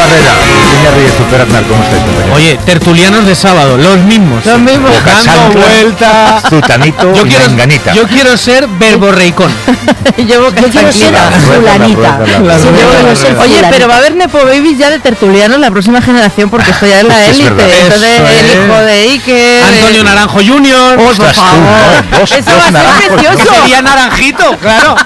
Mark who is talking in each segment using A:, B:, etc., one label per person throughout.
A: Barrera, Virginia Reyes, Superaznar, ¿cómo estáis, compañeros?
B: Oye, tertulianos de sábado, los mismos.
C: Boca
B: Dando
C: chancla,
B: vueltas.
A: Zutanito y Menganita.
B: Yo quiero ser verborreicón.
C: Yo quiero ser fulanita. Oye, pero va a haber Nepo Babies ya de tertulianos la próxima generación, porque esto ya es la élite. Entonces, el hijo de Iker,
B: Antonio Naranjo Jr.
C: Oh, por favor. Eso va a ser precioso.
B: Sería Naranjito, claro.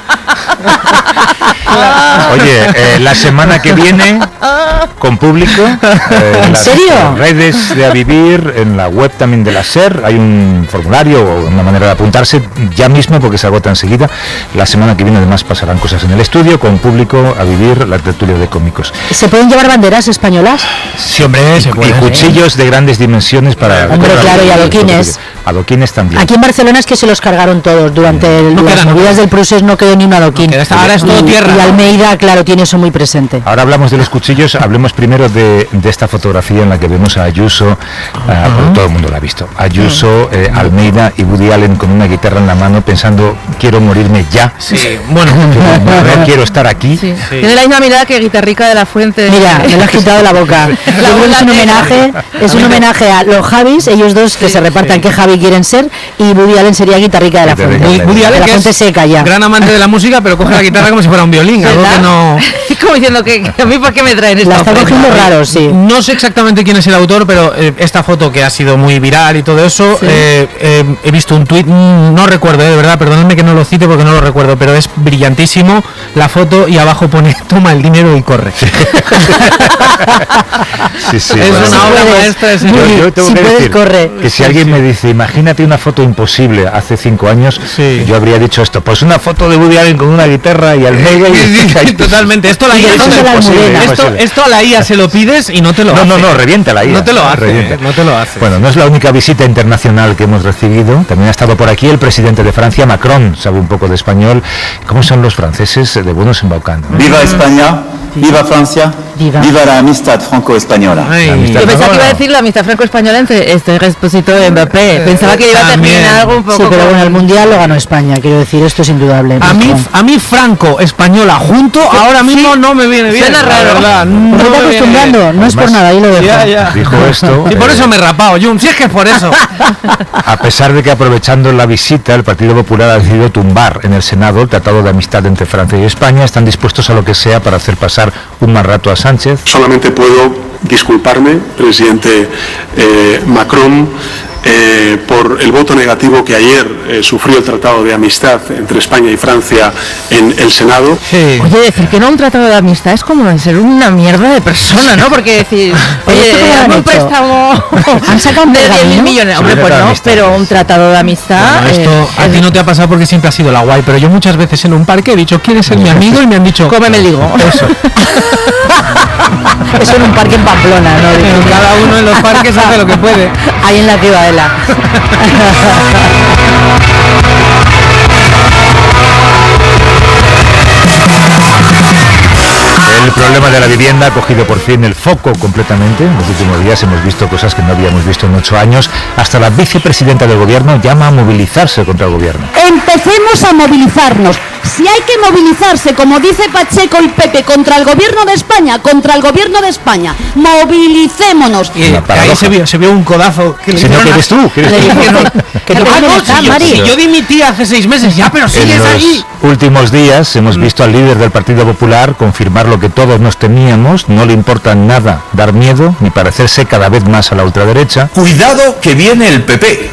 A: Oye, la semana que viene, con público,
C: ¿En serio?
A: En las redes de A Vivir, en la web también de la SER, hay un formulario o una manera de apuntarse ya mismo, porque se agota enseguida. La semana que viene además pasarán cosas en el estudio, con público, A Vivir, la tertulia de cómicos.
C: ¿Se pueden llevar banderas españolas?
B: Sí, hombre, se puede.
A: Y cuchillos de grandes dimensiones para...
C: Hombre, claro, y adoquines.
A: Adoquines también.
C: Aquí en Barcelona es que se los cargaron todos. Durante las movidas del Prusés no quedó ni un adoquín.
B: Ahora es todo tierra.
C: Y Almeida, claro, tiene eso muy presente.
A: Ahora hablamos de los cuchillos, hablemos primero de esta fotografía en la que vemos a Ayuso, todo el mundo la ha visto, Ayuso, Almeida y Woody Allen con una guitarra en la mano pensando, quiero morirme ya.
B: Sí, bueno.
A: Quiero estar aquí.
D: Sí. Tiene la misma mirada que Guitarrica de la Fuente.
C: Mira, me lo has quitado la boca. Es un homenaje a los Javis, ellos dos que se repartan qué Javi quieren ser, y Woody Allen sería Guitarrica de la Fuente.
B: Woody Allen,
C: de la Fuente seca ya.
B: Gran amante de la música, pero coge la guitarra como si fuera un violín, algo que no...
D: Como diciendo que a mí por qué me traen esta
C: La está
D: ofrenda.
C: cogiendo raro, sí.
B: No sé exactamente quién es el autor, pero esta foto que ha sido muy viral y todo eso,
D: Sí.
B: he visto un tuit, no recuerdo, de verdad, perdónenme que no lo cite porque no lo recuerdo, pero es brillantísimo la foto y abajo pone, toma el dinero y corre.
A: Sí,
B: Es una obra maestra de ese
A: Yo tengo
C: Si
A: que
C: puedes,
A: decir
C: corre.
A: que si alguien me dice, imagínate una foto imposible hace 5 años,
B: Sí.
A: yo habría dicho esto, pues una foto de Woody Allen con una guerra y Almeida y...
B: Totalmente, esto a la
C: Y
B: IA,
C: dejándose la almudena.
B: esto a la IA se lo pides y no te lo hace.
A: No, revienta la IA.
B: No te lo hace,
A: revienta.
B: no te lo hace.
A: Bueno, no es la única visita internacional que hemos recibido. También ha estado por aquí el presidente de Francia, Macron, sabe un poco de español. ¿Cómo son los franceses de buenos embaucando?
E: Viva España, viva Francia,
C: Viva.
E: viva la amistad franco-española.
B: Ay,
A: La amistad.
D: Yo pensaba que iba a decir la amistad franco-española entre Expósito y Mbappé. Pensaba que iba a terminar
B: también.
D: algo un poco.
C: Sí, pero bueno, el Mundial lo ganó España, quiero decir, esto es indudable.
B: a mí Franco, española, junto, ahora mismo no me viene bien.
D: Suena
B: la
D: raro.
B: verdad,
C: ¿No
B: no
C: te
B: me viene
C: acostumbrando?
B: bien.
C: No es por
A: Además,
C: nada, ahí lo dejo.
B: Ya.
A: Dijo esto.
B: Y por eso me he rapado, Jun, si es que es por eso.
A: A pesar de que aprovechando la visita, el Partido Popular ha decidido tumbar en el Senado el Tratado de Amistad entre Francia y España, están dispuestos a lo que sea para hacer pasar un mal rato a Sánchez.
F: Solamente puedo disculparme, presidente Macron, por el voto negativo que ayer sufrió el Tratado de Amistad entre España y Francia en el Senado.
B: Sí.
D: Oye, decir que no un tratado de amistad es como ser una mierda de persona, ¿no? Porque decir,
C: Pero
D: oye,
C: esto cómo lo han
D: dame un
C: hecho.
D: préstamo
C: ¿Han sacado un
D: de 10.000
C: pergamino?
D: millones. Hombre,
A: Sí,
D: pues
A: tratado de
D: no,
A: amistad.
D: pero un tratado de amistad.
B: Bueno, esto a ti no te ha pasado porque siempre has sido la guay, pero yo muchas veces en un parque he dicho, ¿quieres ser mi amigo? Y me han dicho,
D: Cómeme el higo.
B: Eso.
C: Eso en un parque en Pamplona, ¿no?
B: Pero cada uno en los parques hace lo que puede.
C: Ahí en la Ciudadela.
A: El problema de la vivienda ha cogido por fin el foco completamente. En los últimos días hemos visto cosas que no habíamos visto en 8 años. Hasta la vicepresidenta del gobierno llama a movilizarse contra el gobierno.
G: Empecemos a movilizarnos. Si hay que movilizarse, como dice Pacheco y Pepe, contra el gobierno de España, movilicémonos.
B: Y ahí se vio un codazo. Que le
A: Señor,
B: hicieron
A: ¿qué eres tú? ¿Qué eres tú?
C: Que te
B: Ah,
C: ponen
B: no,
C: acá,
B: si yo-
C: Mari.
B: si yo dimití hace 6 meses ya, pero
A: En
B: sigues allí.
A: los últimos días hemos visto al líder del Partido Popular confirmar lo que todos nos temíamos. No le importa nada dar miedo ni parecerse cada vez más a la ultraderecha.
H: Cuidado que viene el PP.